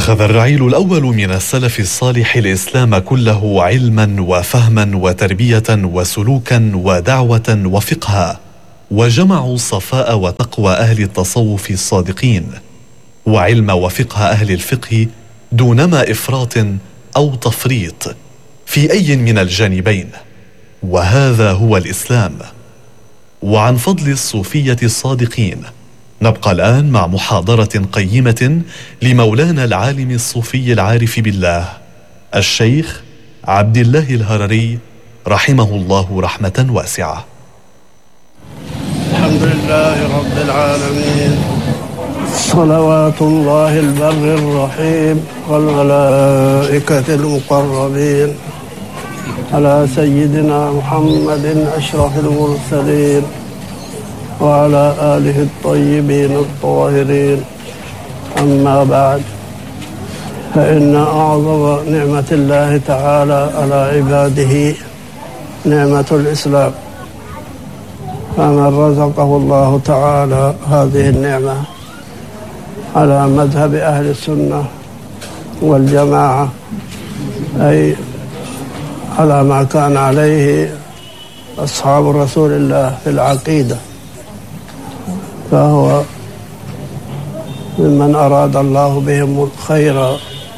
أخذ الرعيل الأول من السلف الصالح الإسلام كله علما وفهما وتربية وسلوكا ودعوة وفقها، وجمعوا صفاء وتقوى أهل التصوف الصادقين وعلم وفقه أهل الفقه دونما إفراط أو تفريط في أي من الجانبين، وهذا هو الإسلام. وعن فضل الصوفية الصادقين نبقى الآن مع محاضرة قيمة لمولانا العالم الصوفي العارف بالله الشيخ عبد الله الهرري رحمه الله رحمة واسعة. الحمد لله رب العالمين، صلوات الله البر الرحيم والملائكة المقربين على سيدنا محمد أشرف المرسلين وعلى آله الطيبين الطاهرين. أما بعد، فإن أعظم نعمة الله تعالى على عباده نعمة الإسلام، فمن رزقه الله تعالى هذه النعمة على مذهب أهل السنة والجماعة، أي على ما كان عليه أصحاب رسول الله في العقيدة، فهو ممن أراد الله بهم الخير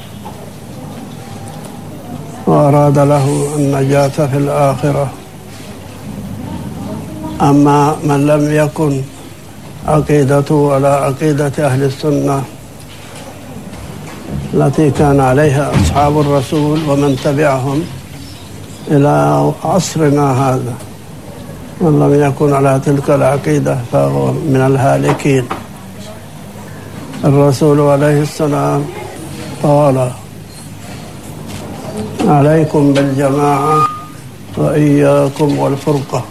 وأراد له النجاة في الآخرة. أما من لم يكن عقيدته على عقيدة أهل السنة التي كان عليها أصحاب الرسول ومن تبعهم إلى عصرنا هذا، من لم يكن على تلك العقيدة فهو من الهالكين. الرسول عليه السلام قال: عليكم بالجماعة وإياكم والفرقة.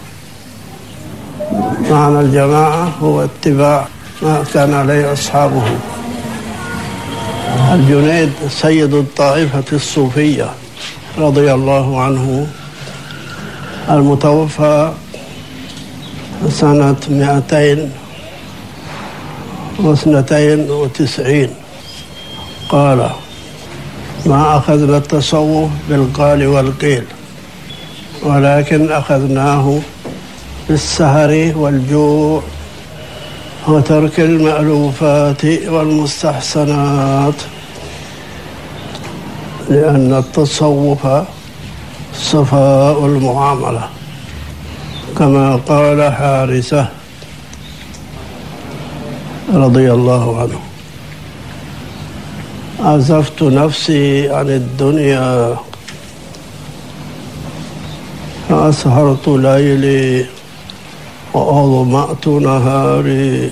معنى الجماعة هو اتباع ما كان عليه أصحابه. الجنيد سيد الطائفة الصوفية رضي الله عنه، المتوفى سنة 292، قال: ما أخذنا التصوف بالقال والقيل، ولكن أخذناه بالسهر والجوع وترك المألوفات والمستحسنات، لأن التصوف صفاء المعاملة، كما قال حارثة رضي الله عنه: عزفت نفسي عن الدنيا فأسهرت ليلي وأظمأت نهاري،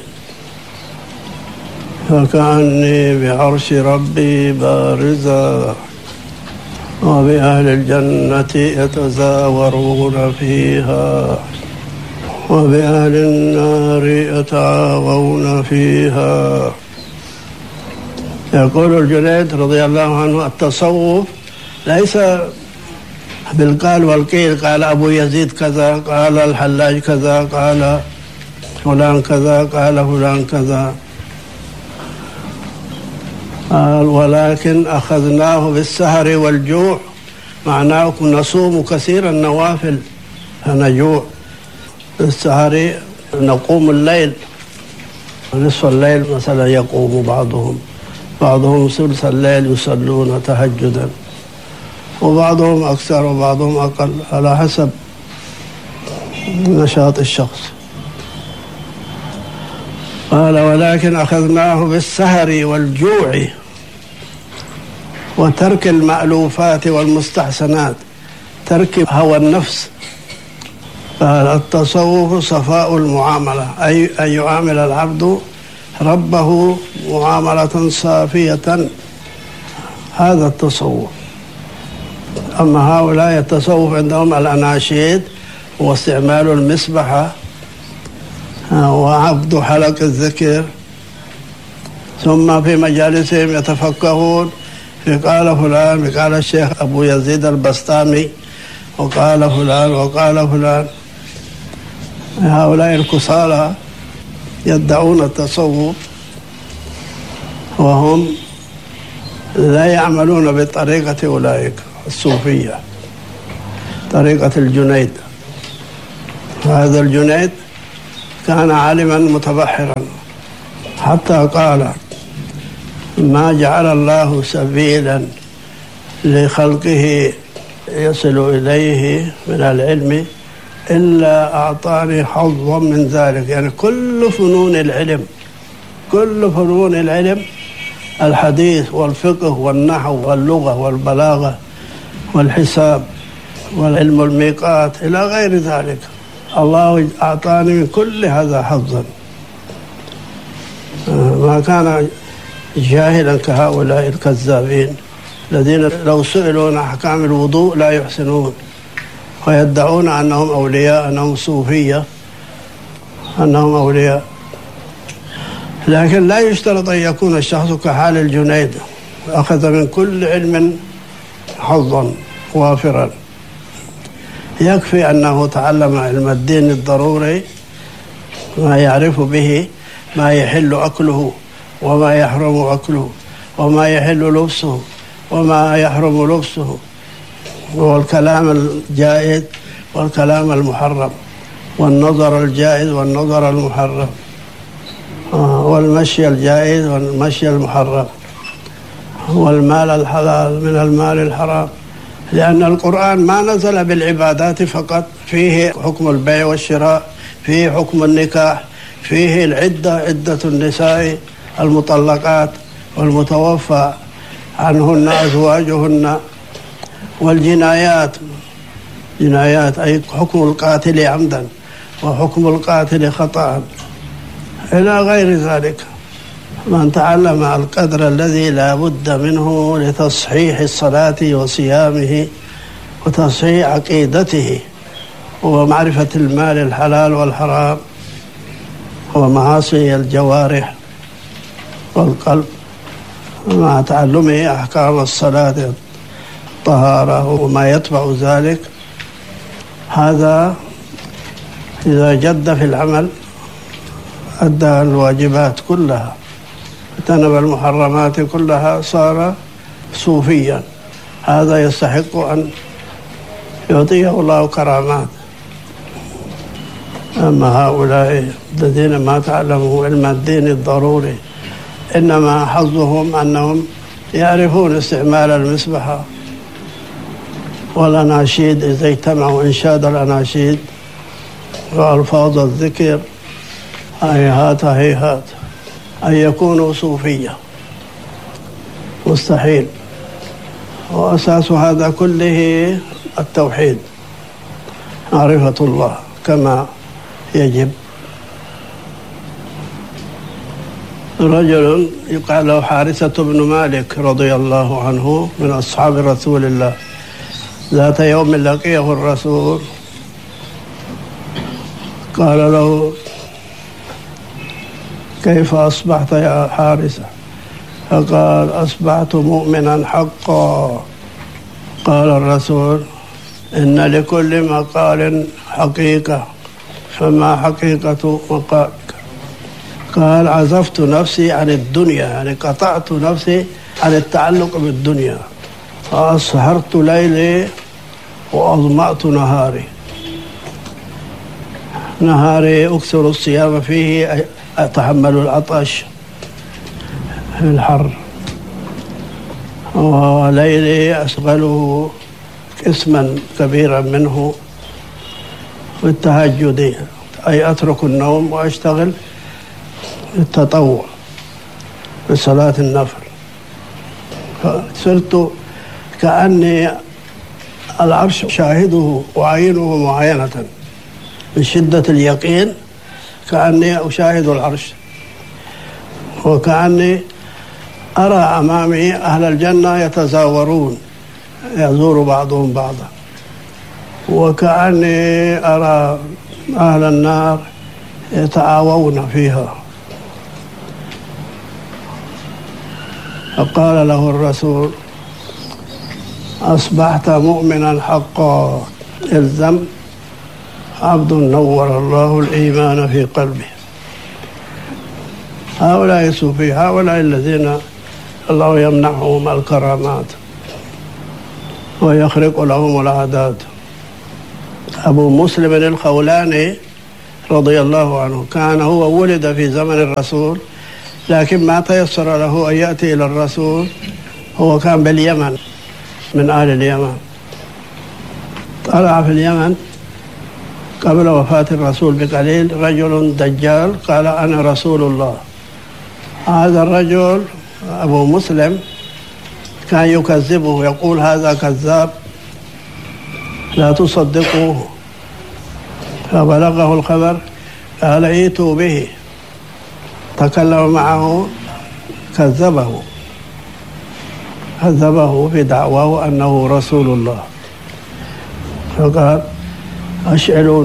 فكأني بعرش ربي بارزا وبأهل الجنة يتزاورون فيها وبأهل النار يتعاغون فيها. يقول الجنيد رضي الله عنه: التصوف ليس بالقال والقيل، قال أبو يزيد كذا، قال الحلاج كذا، قال فلان كذا، قال فلان كذا، قال: ولكن أخذناه بالسهر والجوع، معناه نصوم كثير النوافل فنجوع. بالسهر نقوم الليل، نصف الليل مثلا يقوم بعضهم ثلث الليل يصلون تهجدا، وبعضهم أكثر وبعضهم أقل على حسب نشاط الشخص. قال: ولكن أخذناه بالسهر والجوع وترك المألوفات والمستحسنات، ترك هوى النفس. قال: التصوف صفاء المعاملة، أي أن يعامل العبد ربه معاملة صافية، هذا التصوف. أما هؤلاء التصوف عندهم الأناشيد واستعمال المسبحة وعبد حلق الذكر، ثم في مجالسهم يتفقهون في قال فلان، قال الشيخ أبو يزيد البسطامي، وقال فلان وقال فلان. هؤلاء الكسالى يدعون التصوف وهم لا يعملون بطريقة أولئك الصوفية، طريقة الجنيد. هذا الجنيد كان عالما متبحرا حتى قال: ما جعل الله سبيلا لخلقه يصل إليه من العلم إلا أعطاني حظا من ذلك. يعني كل فنون العلم، كل فنون العلم، الحديث والفقه والنحو واللغة والبلاغة والحساب والعلم الميقات إلى غير ذلك، الله أعطاني من كل هذا حظا. ما كان جاهلا كهؤلاء الكذابين الذين لو سئلوا عن أحكام الوضوء لا يحسنون، ويدعون أنهم أولياء، أنهم صوفية، أنهم أولياء. لكن لا يشترط أن يكون الشخص كحال الجنيد، أخذ من كل علم حظا وافرا. يكفي أنه تعلم علم الدين الضروري، ما يعرف به ما يحل أكله وما يحرم أكله، وما يحل لبسه وما يحرم لبسه، والكلام الجائز والكلام المحرم، والنظر الجائز والنظر المحرم، والمشي الجائز والمشي المحرم، والمال الحلال من المال الحرام. لأن القرآن ما نزل بالعبادات فقط، فيه حكم البيع والشراء، فيه حكم النكاح، فيه العدة، عدة النساء المطلقات والمتوفى عنهن أزواجهن، والجنايات، جنايات أي حكم القاتل عمدا وحكم القاتل خطأ إلى غير ذلك. من تعلم القدر الذي لا بد منه لتصحيح الصلاة وصيامه وتصحيح عقيدته ومعرفة المال الحلال والحرام ومعاصي الجوارح والقلب، مع تعلمه أحكام الصلاة الطهارة وما يتبع ذلك، هذا إذا جد في العمل أدى الواجبات كلها، اجتنب المحرمات كلها، صار صوفيا. هذا يستحق أن يعطيه الله كرامات. أما هؤلاء الذين ما تعلموا علم الدين الضروري، إنما حظهم أنهم يعرفون استعمال المسبحة والأناشيد، إذا اجتمعوا إنشاد الأناشيد وألفاظ الذكر، هيهات هيهات أن يكونوا صوفية، مستحيل. وأساس هذا كله التوحيد، معرفة الله كما يجب. رجل يقال له حارثة بن مالك رضي الله عنه من أصحاب رسول الله، ذات يوم لقيه الرسول قال له: كيف أصبحت يا حارثة؟ فقال: أصبحت مؤمنا حقا. قال الرسول: إن لكل مقال حقيقة، فما حقيقة مقالك؟ قال: عزفت نفسي عن الدنيا، يعني قطعت نفسي عن التعلق بالدنيا، فأسهرت ليلي وأظمأت نهاري. نهاري أكثر الصيام فيه، أتحمل العطش في الحر، وليلي أشغله قسما كبيرا منه بالتهجد، أي أترك النوم وأشتغل التطوع بصلاة النفل. فصرت كأني العرش شاهده وعينه معاينة، من شدة اليقين كأني أشاهد العرش، وكأني أرى أمامي أهل الجنة يتزاورون، يزور بعضهم بعضا، وكأني أرى أهل النار يتعاوون فيها. فقال له الرسول: أصبحت مؤمنا حقا، الزم عبد نور الله الإيمان في قلبه. هؤلاء الصوفية، هؤلاء الذين الله يمنحهم الكرامات ويخرق لهم العادات. أبو مسلم الخولاني رضي الله عنه كان هو ولد في زمن الرسول، لكن ما تيسر له أن يأتي إلى الرسول. هو كان باليمن، من أهل اليمن. طلع في اليمن قبل وفاة الرسول بقليل رجل دجال قال أنا رسول الله. هذا الرجل أبو مسلم كان يكذبه، يقول هذا كذاب لا تصدقوه. فبلغه الخبر قال ائتوا به. تكلم معه، كذبه في دعواه أنه رسول الله. فقال أشعلوا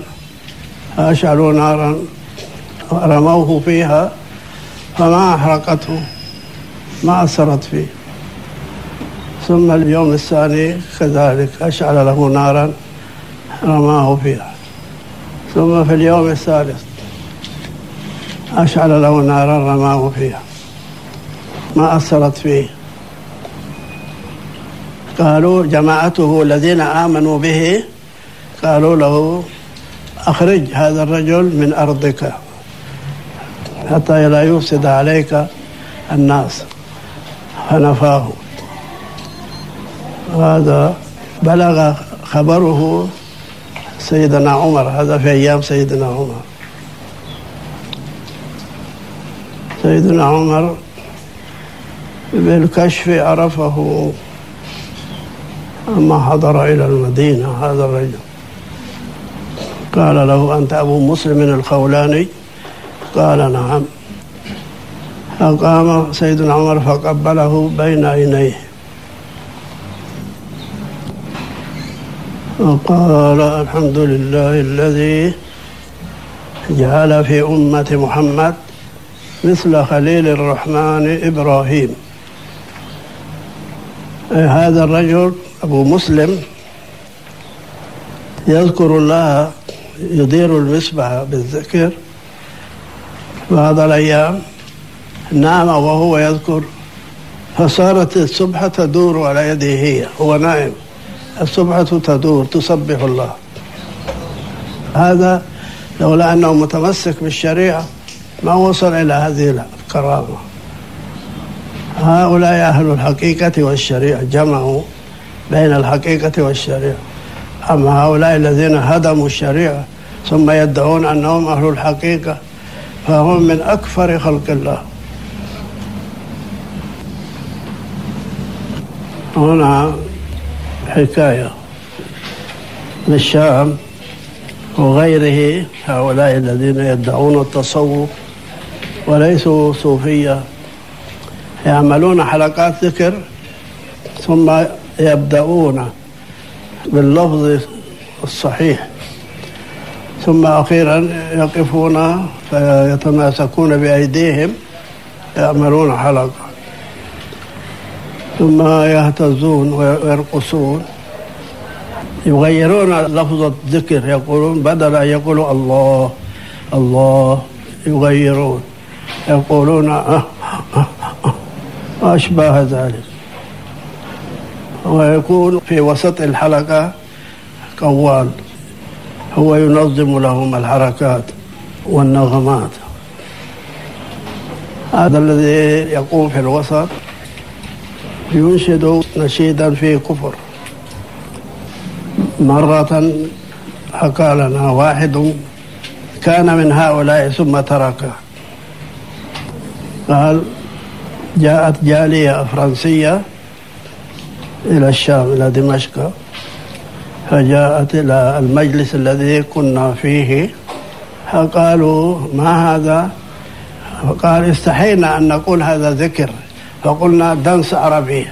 نارا رموه فيها فما أحرقته، ما أثرت فيه. ثم اليوم الثاني كذلك أشعل له نارا رماه فيها. ثم في اليوم الثالث أشعل له نارا رماه فيها، ما أثرت فيه. قالوا جماعته الذين آمنوا به قالوا له أخرج هذا الرجل من أرضك حتى لا يفسد عليك الناس، فنفاه. هذا بلغ خبره سيدنا عمر، هذا في أيام سيدنا عمر. سيدنا عمر بالكشف عرفه أما حضر إلى المدينة هذا الرجل. قال له أنت أبو مسلم الخولاني؟ قال نعم. فقام سيدنا عمر فقبله بين عينيه وقال الحمد لله الذي جعل في أمة محمد مثل خليل الرحمن إبراهيم. هذا الرجل أبو مسلم يذكر الله، يدير المسبح بالذكر. بعض الأيام نام وهو يذكر، فصارت السبحة تدور على يده هي، هو نائم السبحة تدور تسبح الله. هذا لولا أنه متمسك بالشريعة ما وصل إلى هذه الكرامة. هؤلاء أهل الحقيقة والشريعة، جمعوا بين الحقيقة والشريعة. أما هؤلاء الذين هدموا الشريعة ثم يدعون أنهم أهل الحقيقة فهم من أكفر خلق الله. هنا حكاية للشام وغيره، هؤلاء الذين يدعون التصوف وليسوا صوفية، يعملون حلقات ذكر ثم يبدأون باللفظ الصحيح، ثم أخيرا يقفون فيتماسكون بأيديهم يعملون حلقة، ثم يهتزون ويرقصون، يغيرون لفظ الذكر، يقولون بدل أن يقولوا الله الله يغيرون، يقولون وأشباه ذلك. ويكون في وسط الحلقة قوال هو ينظم لهم الحركات والنغمات. هذا الذي يقوم في الوسط ينشد نشيدا فيه كفر. مرة حكى لنا واحد كان من هؤلاء ثم تركه، قال جاءت جالية فرنسية إلى الشام إلى دمشق، فجاءت إلى المجلس الذي كنا فيه، فقالوا ما هذا؟ فقال استحينا أن نقول هذا ذكر، فقلنا دنس عربي.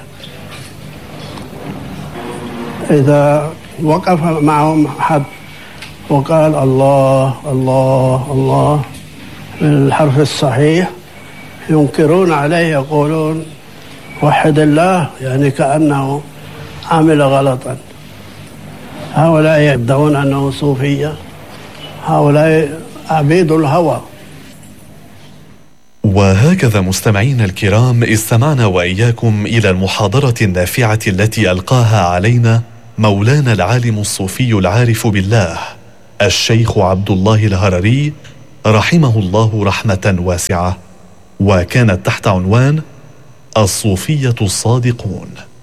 إذا وقف معهم حد وقال الله الله الله بالحرف الصحيح ينكرون عليه، يقولون وحد الله، يعني كأنه عمل غلطا. هؤلاء يدعون أنه صوفية، هؤلاء عبيد الهوى. وهكذا مستمعينا الكرام استمعنا وإياكم إلى المحاضرة النافعة التي ألقاها علينا مولانا العالم الصوفي العارف بالله الشيخ عبد الله الهرري رحمه الله رحمة واسعة، وكانت تحت عنوان الصوفية الصادقون.